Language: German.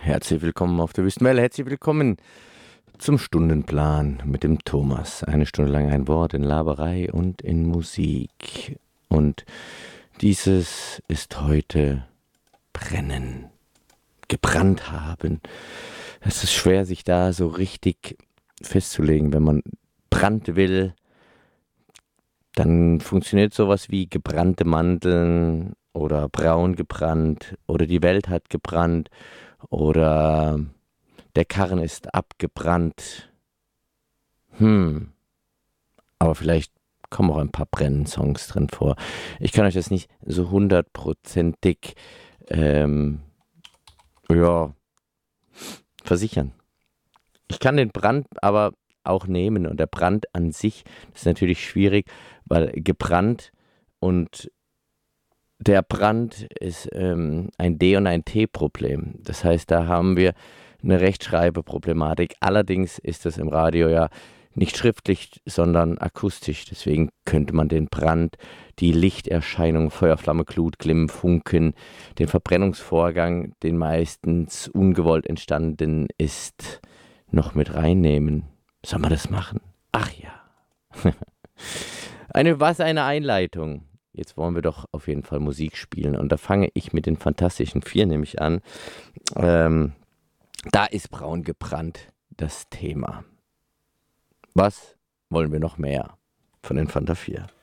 Herzlich willkommen auf der Wüstenwelle. Herzlich willkommen zum Stundenplan mit dem Thomas. Eine Stunde lang ein Wort in Laberei und in Musik. Und dieses ist heute Brennen, gebrannt haben. Es ist schwer, sich da so richtig festzulegen. Wenn man Brand will, dann funktioniert sowas wie gebrannte Mandeln oder braun gebrannt oder die Welt hat gebrannt oder der Karren ist abgebrannt. Aber vielleicht kommen auch ein paar Brennen-Songs drin vor. Ich kann euch das nicht so hundertprozentig versichern. Ich kann den Brand aber auch nehmen und der Brand an sich ist natürlich schwierig, weil gebrannt und der Brand ist ein D- und ein T-Problem. Das heißt, da haben wir eine Rechtschreibeproblematik. Allerdings ist das im Radio ja nicht schriftlich, sondern akustisch. Deswegen könnte man den Brand, die Lichterscheinung, Feuerflamme, Glut, Glimmen, Funken, den Verbrennungsvorgang, den meistens ungewollt entstanden ist, noch mit reinnehmen. Soll man das machen? Ach ja. Eine Einleitung. Jetzt wollen wir doch auf jeden Fall Musik spielen. Und da fange ich mit den Fantastischen Vier nämlich an. Da ist braun gebrannt das Thema. Was wollen wir noch mehr von den Fanta 4?